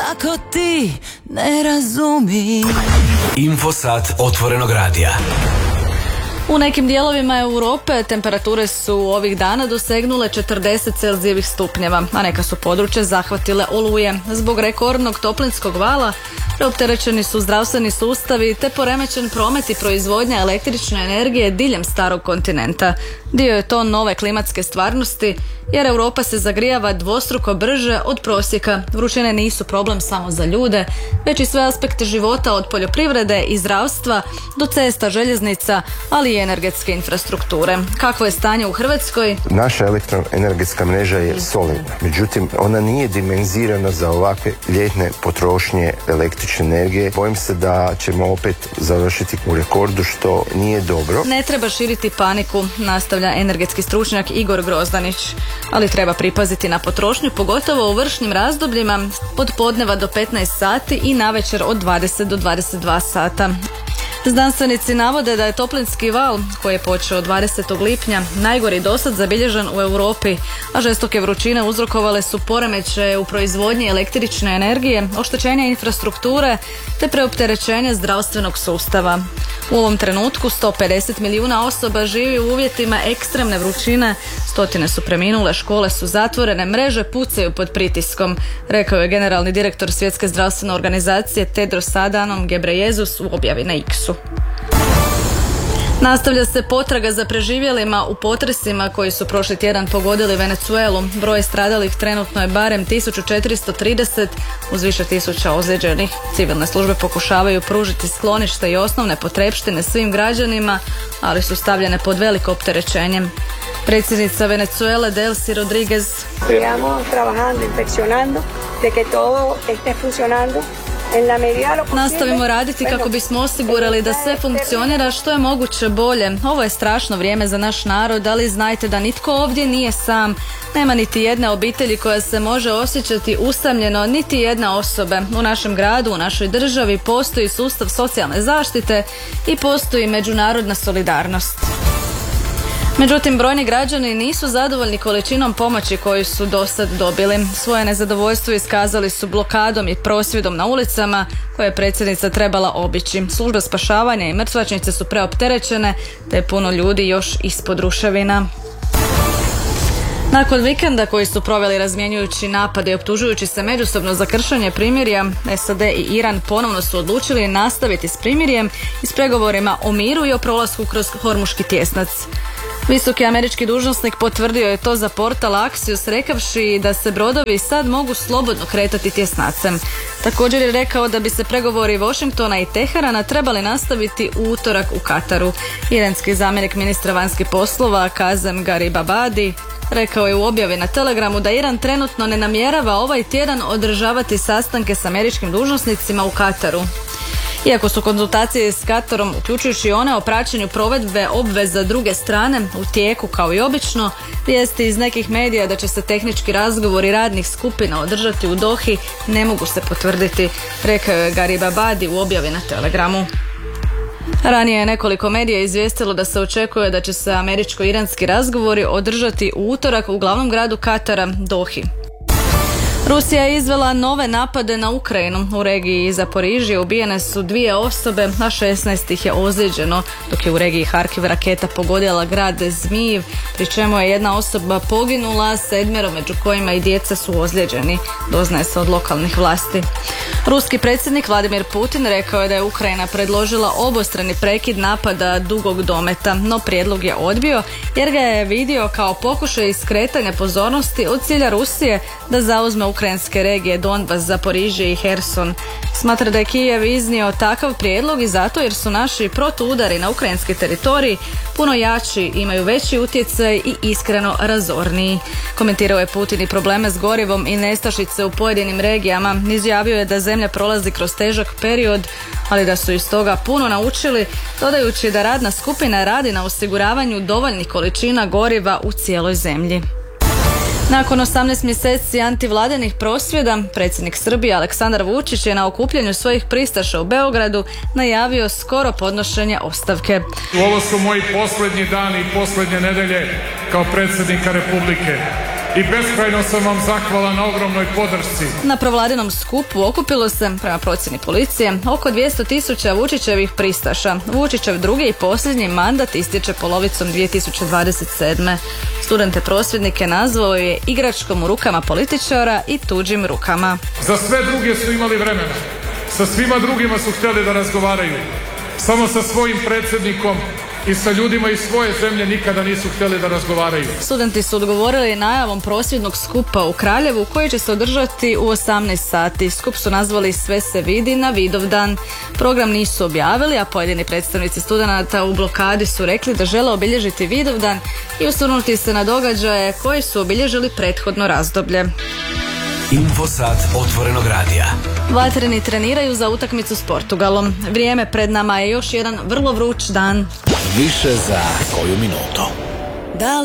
Ako ti ne razumiješ. Infosat otvorenog radija. U nekim dijelovima Europe temperature su ovih dana dosegnule 40 Celzijevih stupnjeva, a neka su područja zahvatile oluje. Zbog rekordnog toplinskog vala preopterećeni su zdravstveni sustavi te poremećen promet i proizvodnja električne energije diljem starog kontinenta. Dio je to nove klimatske stvarnosti, jer Europa se zagrijava dvostruko brže od prosjeka. Vrućine nisu problem samo za ljude, već i sve aspekte života od poljoprivrede i zdravstva do cesta, željeznica, ali i energetske infrastrukture. Kakvo je stanje u Hrvatskoj? Naša elektroenergetska mreža je solidna, međutim ona nije dimenzirana za ovakve ljetne potrošnje električne energije. Bojim se da ćemo opet završiti u rekordu, što nije dobro. Ne treba širiti paniku, nastavlja energetski stručnjak Igor Grozdanić. Ali treba pripaziti na potrošnju, pogotovo u vršnim razdobljima od podneva do 15 sati i navečer od 20 do 22 sata. Znanstvenici navode da je toplinski val, koji je počeo 20. lipnja, najgori dosad zabilježen u Europi, a žestoke vrućine uzrokovale su poremećaje u proizvodnji električne energije, oštećenje infrastrukture te preopterećenje zdravstvenog sustava. U ovom trenutku 150 milijuna osoba živi u uvjetima ekstremne vrućine, stotine su preminule, škole su zatvorene, mreže pucaju pod pritiskom, rekao je generalni direktor Svjetske zdravstvene organizacije Tedros Adhanom Ghebreyesus u objavi na X-u. Nastavlja se potraga za preživjelima u potresima koji su prošli tjedan pogodili Venezuelu. Broj stradalih trenutno je barem 1430 uz više tisuća ozlijeđenih. Civilne službe pokušavaju pružiti sklonište i osnovne potrepštine svim građanima, ali su stavljene pod veliko opterećenjem. Predsjednica Venezuele Delcy Rodriguez: nastavimo raditi kako bismo osigurali da sve funkcionira što je moguće bolje. Ovo je strašno vrijeme za naš narod, ali znajte da nitko ovdje nije sam. Nema niti jedne obitelji koja se može osjećati usamljeno, niti jedne osobe. U našem gradu, u našoj državi postoji sustav socijalne zaštite i postoji međunarodna solidarnost. Međutim, brojni građani nisu zadovoljni količinom pomoći koju su dosad dobili. Svoje nezadovoljstvo iskazali su blokadom i prosvjedom na ulicama koje je predsjednica trebala obići. Službe spašavanja i mrtvačnice su preopterećene, te je puno ljudi još ispod ruševina. Nakon vikenda koji su proveli razmjenjujući napade i optužujući se međusobno za kršenje primirja, SAD i Iran ponovno su odlučili nastaviti s primirjem i s pregovorima o miru i o prolasku kroz Hormuški tjesnac. Visoki američki dužnosnik potvrdio je to za portal Axios, rekavši da se brodovi sad mogu slobodno kretati tjesnacem. Također je rekao da bi se pregovori Washingtona i Teherana trebali nastaviti u utorak u Kataru. Iranski zamjenik ministra vanjskih poslova Kazem Garibabadi rekao je u objavi na Telegramu da Iran trenutno ne namjerava ovaj tjedan održavati sastanke s američkim dužnosnicima u Kataru. Iako su konzultacije s Katarom, uključujući one o praćenju provedbe obveza druge strane, u tijeku kao i obično, vijesti iz nekih medija da će se tehnički razgovori radnih skupina održati u Dohi ne mogu se potvrditi, rekao je Garibabadi u objavi na Telegramu. Ranije je nekoliko medija izvijestilo da se očekuje da će se američko-iranski razgovori održati u utorak u glavnom gradu Katara, Dohi. Rusija je izvela nove napade na Ukrajinu. U regiji Zaporižje ubijene su 2 osobe, a 16 ih je ozlijeđeno, dok je u regiji Harkiv raketa pogodila grad Zmijiv, pri čemu je 1 osoba poginula, 7 među kojima i djeca su ozlijeđeni, doznaje se od lokalnih vlasti. Ruski predsjednik Vladimir Putin rekao je da je Ukrajina predložila obostrani prekid napada dugog dometa, no prijedlog je odbio jer ga je vidio kao pokušaj skretanja pozornosti od cilja Rusije da zauzme ukrajinske regije Donbas, Zaporižje i Herson. Smatra da je Kijev iznio takav prijedlog i zato jer su naši protuudari na ukrajinski teritorij puno jači, imaju veći utjecaj i iskreno razorniji. Komentirao je Putin i probleme s gorivom i nestašice u pojedinim regijama. Izjavio je da zemlja prolazi kroz težak period, ali da su iz toga puno naučili, dodajući da radna skupina radi na osiguravanju dovoljnih količina goriva u cijeloj zemlji. Nakon 18 mjeseci antivladinih prosvjeda, predsjednik Srbije Aleksandar Vučić je na okupljanju svojih pristaša u Beogradu najavio skoro podnošenje ostavke. Ovo su moji posljednji dani i posljednje nedelje kao predsjednika Republike. i beskrajno sam vam zahvalan na ogromnoj podršci. Na provladinom skupu okupilo se, prema procjeni policije, oko 200.000 Vučićevih pristaša. Vučićev drugi i posljednji mandat istječe polovicom 2027. Studente prosvjednike nazvao je igračkom u rukama političara i tuđim rukama. Za sve druge su imali vremena. Sa svima drugima su htjeli da razgovaraju. Samo sa svojim predsjednikom i sa ljudima iz svoje zemlje nikada nisu htjeli da razgovaraju. Studenti su odgovorili najavom prosvjednog skupa u Kraljevu koji će se održati u 18 sati. Skup su nazvali Sve se vidi na Vidovdan. Program nisu objavili, a pojedini predstavnici studenata u blokadi su rekli da žele obilježiti Vidovdan i osvrnuti se na događaje koji su obilježili prethodno razdoblje. Infosat otvorenog radija. Vatreni treniraju za utakmicu s Portugalom. Vrijeme pred nama je još jedan vrlo vruć dan. Više za koju minutu.